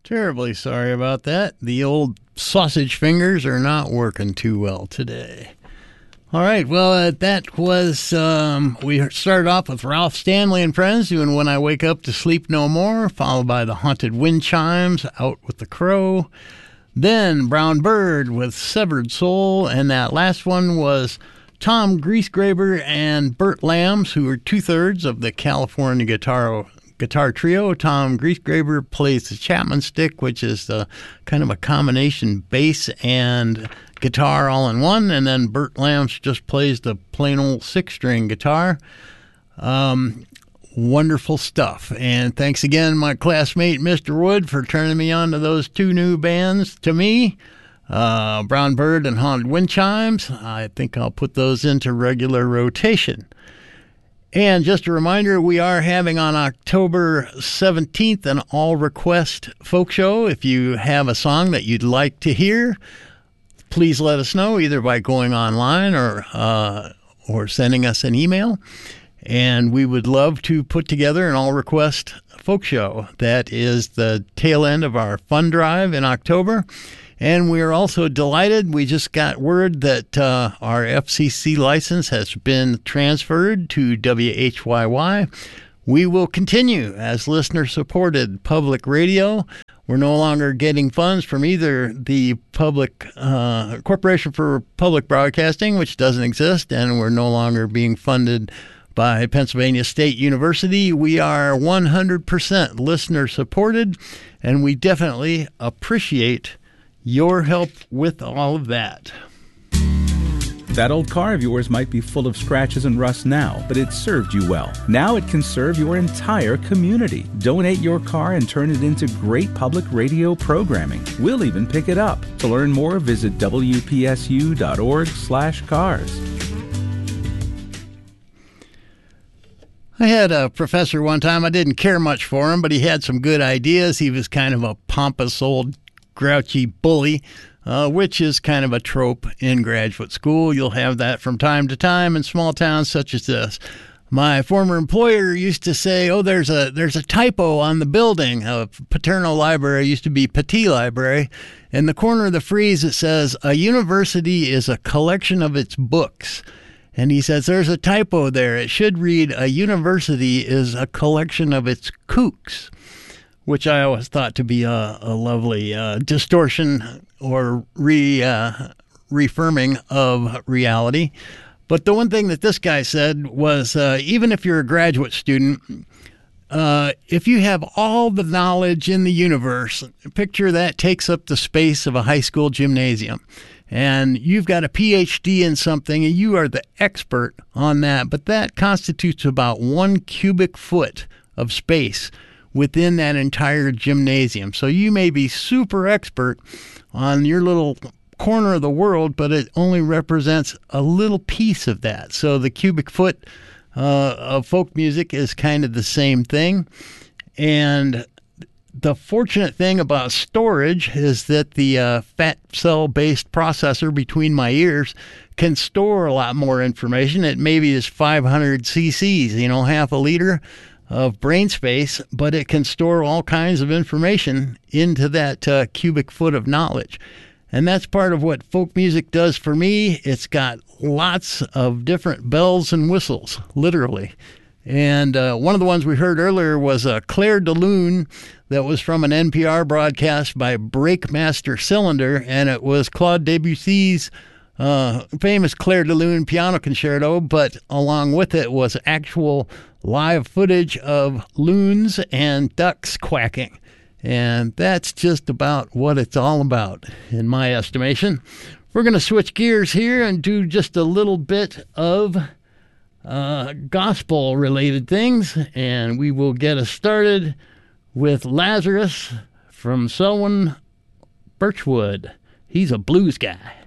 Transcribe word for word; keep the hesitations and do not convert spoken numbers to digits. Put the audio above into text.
Terribly sorry about that. The old sausage fingers are not working too well today. All right, well, uh, that was, um, we started off with Ralph Stanley and Friends doing When I Wake Up to Sleep No More, followed by the Haunted Wind Chimes, Out with the Crow. Then Brown Bird with Severed Soul, and that last one was Tom Griesgraber and Bert Lambs, who are two-thirds of the California Guitar guitar trio. Tom Griesgraber plays the Chapman stick, which is the kind of a combination bass and guitar all in one, and then Bert Lambs just plays the plain old six-string guitar. Um, wonderful stuff. And thanks again, my classmate, Mister Wood, for turning me on to those two new bands to me, uh, Brown Bird and Haunted Wind Chimes. I think I'll put those into regular rotation. And just a reminder, we are having on October seventeenth an all-request folk show. If you have a song that you'd like to hear, please let us know either by going online or uh, or sending us an email. And we would love to put together an all-request folk show. That is the tail end of our fund drive in October. And we are also delighted. We just got word that uh, our F C C license has been transferred to W H Y Y. We will continue as listener-supported public radio. We're no longer getting funds from either the public uh, Corporation for Public Broadcasting, which doesn't exist, and we're no longer being funded by Pennsylvania State University. We are one hundred percent listener-supported, and we definitely appreciate your help with all of that. That old car of yours might be full of scratches and rust now, but it served you well. Now it can serve your entire community. Donate your car and turn it into great public radio programming. We'll even pick it up. To learn more, visit W P S U dot org slash cars. I had a professor one time. I didn't care much for him, but he had some good ideas. He was kind of a pompous old grouchy bully, uh, which is kind of a trope in graduate school. You'll have that from time to time in small towns such as this. My former employer used to say, oh, there's a there's a typo on the building. A Paterno Library used to be Petit Library. In the corner of the frieze, it says, a university is a collection of its books. And he says, there's a typo there. It should read, a university is a collection of its kooks, which I always thought to be a, a lovely uh, distortion or re, uh, reaffirming of reality. But the one thing that this guy said was, uh, even if you're a graduate student, uh, if you have all the knowledge in the universe, picture that takes up the space of a high school gymnasium. And you've got a P H D in something, and you are the expert on that. But that constitutes about one cubic foot of space within that entire gymnasium. So you may be super expert on your little corner of the world, but it only represents a little piece of that. So the cubic foot uh, of folk music is kind of the same thing. And the fortunate thing about storage is that the uh, fat cell-based processor between my ears can store a lot more information. It maybe is five hundred cc's, you know, half a liter of brain space, but it can store all kinds of information into that uh, cubic foot of knowledge. And that's part of what folk music does for me. It's got lots of different bells and whistles, literally. And uh, one of the ones we heard earlier was uh, Claire de Lune, that was from an N P R broadcast by Breakmaster Cylinder, and it was Claude Debussy's uh, famous Claire de Lune piano concerto, but along with it was actual live footage of loons and ducks quacking. And that's just about what it's all about, in my estimation. We're going to switch gears here and do just a little bit of uh, gospel-related things, and we will get us started with Lazarus from Selwyn Birchwood. He's a blues guy.